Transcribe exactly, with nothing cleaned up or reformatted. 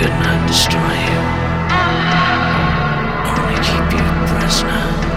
could not destroy you, only keep you a prisoner.